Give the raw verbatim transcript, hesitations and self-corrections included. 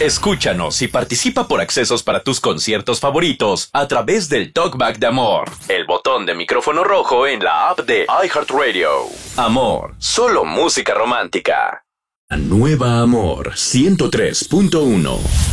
Escúchanos y participa por accesos para tus conciertos favoritos a través del Talkback de Amor, el botón de micrófono rojo en la app de iHeartRadio. Amor, solo música romántica. Nueva Amor ciento tres punto uno.